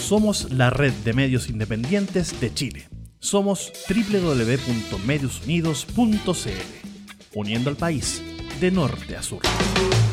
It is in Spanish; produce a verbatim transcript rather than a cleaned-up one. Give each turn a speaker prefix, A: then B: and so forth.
A: Somos la red de medios independientes de Chile. Somos doble u doble u doble u punto medios unidos punto c l, uniendo al país de norte a sur.